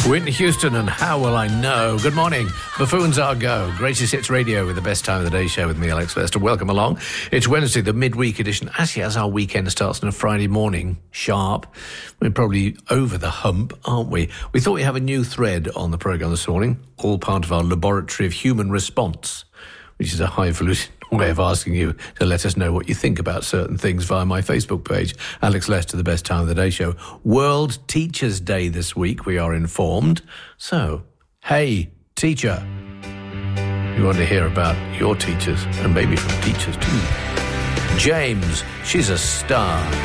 Whitney Houston and How Will I Know? Good morning. Buffoons Are Go. Greatest Hits Radio with the best time of the day show with me, Alex Lester. Welcome along. It's Wednesday, the midweek edition. Actually, as our weekend starts on a Friday morning, sharp, we're probably over the hump, aren't we? We thought we'd have a new thread on the programme this morning, all part of our Laboratory of Human Response, which is a highfalutin way of asking you to let us know what you think about certain things via my Facebook page, Alex Lester, the best time of the day show. World Teachers' Day this week, we are informed. So, hey, teacher, we want to hear about your teachers, and maybe from teachers too. James, she's a star.